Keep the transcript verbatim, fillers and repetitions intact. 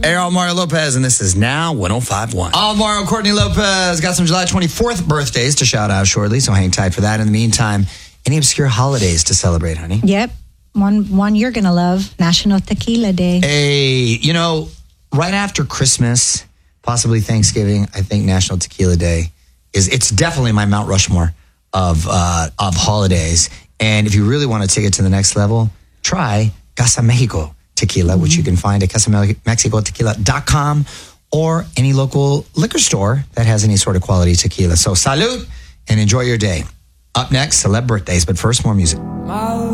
Hey, Mario Lopez, and this is Now one oh five point one. Mario Courtney Lopez got some July twenty-fourth birthdays to shout out shortly, so hang tight for that. In the meantime, any obscure holidays to celebrate, honey? Yep. One one you're going to love, National Tequila Day. Hey, you know, right after Christmas, possibly Thanksgiving, I think National Tequila Day is, it's definitely my Mount Rushmore of uh, of holidays. And if you really want to take it to the next level, try Casa Mexico Tequila, mm-hmm. which you can find at casa mexico tequila dot com or any local liquor store that has any sort of quality tequila. So salud and enjoy your day. Up next, celeb birthdays, but first, more music.